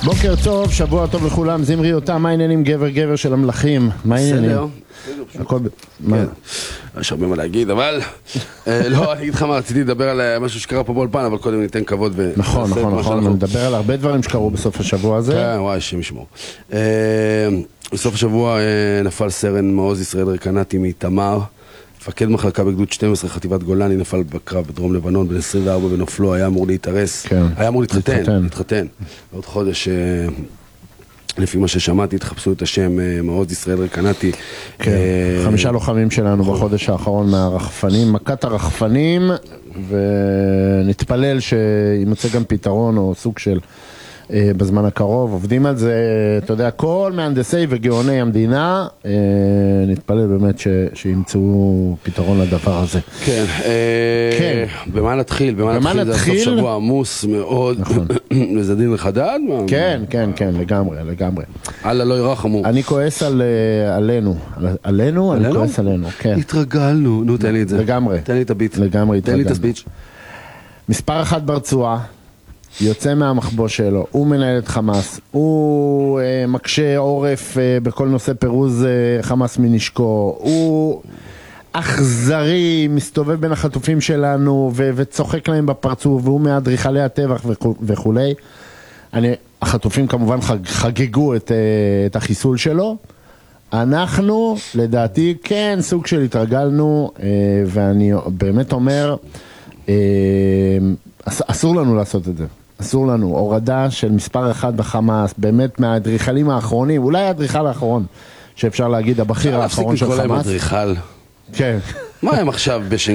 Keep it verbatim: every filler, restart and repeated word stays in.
בוקר טוב, שבוע טוב לכולם, זמרי אותה, מה העניינים גבר גבר של המלכים? מה העניינים? בסדר. הכל... יש הרבה מה להגיד, אבל לא, אני אגיד לך מה, רציתי לדבר על משהו שקרה פה באולפן, אבל קודם ניתן כבוד ו... נכון, נכון, נכון, נדבר על הרבה דברים שקרו בסוף השבוע הזה. כן, וואי, שם ישמור. בסוף השבוע נפל סרן מעוז ישראל רקנתי מתמר, מפקד מחלקה בגדוד שתים עשרה חטיבת גולני, נפל בקרב בדרום לבנון, בן עשרים וארבע בנופלו, היה אמור להתארס, היה אמור להתחתן, להתחתן. בעוד חודש, לפי מה ששמעתי, התחפשו את השם מעוז ישראל רקנתי. חמישה לוחמים שלנו בחודש האחרון מהרחפנים, מכת הרחפנים, ונתפלל שימצא גם פתרון או סוג של בזמן הקרוב, עובדים על זה, אתה יודע, כל מהנדסי וגאוני המדינה, נתפלל באמת שימצאו פתרון לדבר הזה. כן, במה נתחיל? במה נתחיל? זה סוף שבוע עמוס מאוד, וזה דין לחדד? כן, כן, כן, לגמרי, לגמרי. אללה לא ירחמו. אני כועס עלינו, עלינו? אני כועס עלינו, כן. התרגלנו, נו תן לי את זה. לגמרי. תן לי את הביט. לגמרי, תן לי את הסביץ'. מספר אחת ברצועה, יוצא מהמחבוש שלו, הוא מנהל את חמאס, הוא אה, מקשה עורף אה, בכל נושא פירוז אה, חמאס מנשקו, הוא אכזרי, מסתובב בין החטופים שלנו ו- וצוחק להם בפרצוף, והוא מאדריכלי הטבח וכו' וכו'. אני, החטופים כמובן חג, חגגו את, אה, את החיסול שלו. אנחנו, לדעתי, כן, סוג של התרגלנו, אה, ואני באמת אומר, אה, אסור לנו לעשות את זה. אסור לנו, הורדה של מספר אחד בחמאס, באמת מהאדריכלים האחרונים, אולי האדריכל האחרון, שאפשר להגיד, הבכיר האחרון של חמאס. אפסיק לקרוא להם אדריכל. כן. מה הם עכשיו בשנגל?